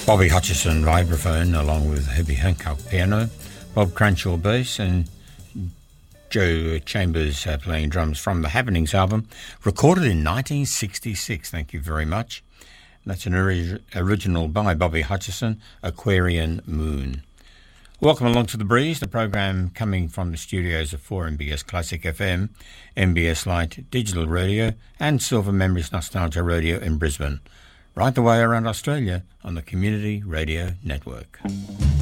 Bobby Hutcherson vibraphone along with Herbie Hancock piano, Bob Cranshaw bass and Joe Chambers playing drums from the Happenings album, recorded in 1966. Thank you very much. That's an original by Bobby Hutcherson, Aquarian Moon. Welcome along to The Breeze, the program coming from the studios of 4MBS Classic FM, MBS Light Digital Radio and Silver Memories Nostalgia Radio in Brisbane. Right the way around Australia on the Community Radio Network.